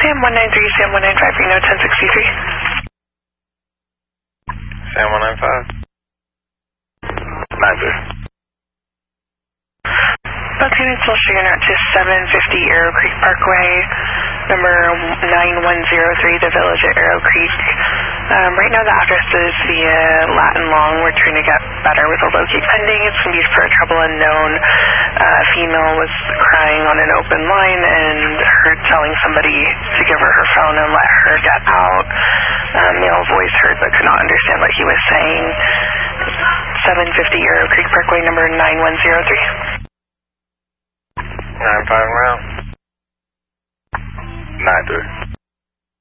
Sam 193, Sam 195, Reno 1063. Sam 195. 90. Okay, it's also your note to 750 Arrow Creek Parkway, number 9103, the Village at Arrow Creek. Right now the address is via Latin Long. We're trying to get better with the locate pending. It's going to be for a trouble unknown. A female was crying on an open line and heard telling somebody to give her her phone and let her get out. Male voice heard but could not understand what he was saying. 750 Arrow Creek Parkway, number 9103. 95 round. 93.